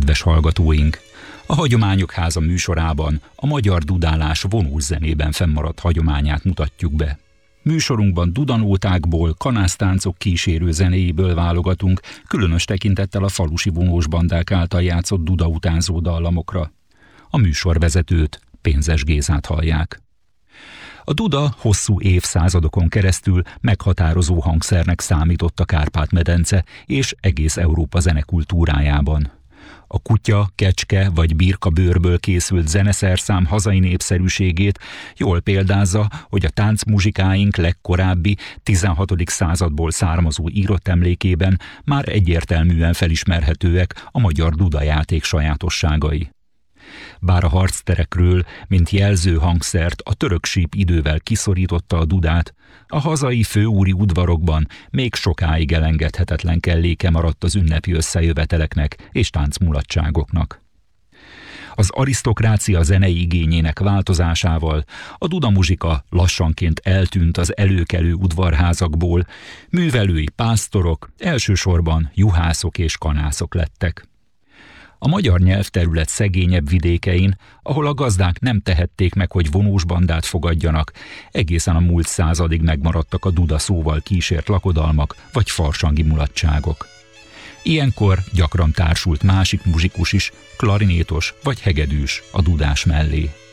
Kedves hallgatóink! A Hagyományok Háza műsorában a magyar dudálás vonós zenében fennmaradt hagyományát mutatjuk be. Műsorunkban dudanótákból, kanásztáncok kísérő zenéjéből válogatunk, különös tekintettel a falusi vonósbandák által játszott dudautánzó dallamokra. A műsorvezetőt, Pénzes Gézát hallják. A duda hosszú évszázadokon keresztül meghatározó hangszernek számított a Kárpát-medence és egész Európa zenekultúrájában. A kutya, kecske vagy birkabőrből készült zeneszerszám hazai népszerűségét jól példázza, hogy a táncmuzsikáink legkorábbi 16. századból származó írott emlékében már egyértelműen felismerhetőek a magyar dudajáték sajátosságai. Bár a harcterekről, mint jelző hangszert a török síp idővel kiszorította a dudát, a hazai főúri udvarokban még sokáig elengedhetetlen kelléke maradt az ünnepi összejöveteleknek és táncmulatságoknak. Az arisztokrácia zenei igényének változásával a dudamuzsika lassanként eltűnt az előkelő udvarházakból, művelői pásztorok, elsősorban juhászok és kanászok lettek. A magyar nyelvterület szegényebb vidékein, ahol a gazdák nem tehették meg, hogy vonósbandát fogadjanak, egészen a múlt századig megmaradtak a duda szóval kísért lakodalmak vagy farsangi mulatságok. Ilyenkor gyakran társult másik muzsikus is, klarinétos vagy hegedűs a dudás mellé.